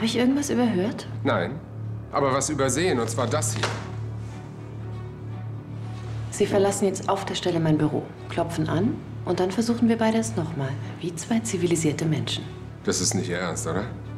Habe ich irgendwas überhört? Nein, aber was übersehen, und zwar das hier. Sie verlassen jetzt auf der Stelle mein Büro, klopfen an und dann versuchen wir beide es nochmal. Wie zwei zivilisierte Menschen. Das ist nicht Ihr Ernst, oder?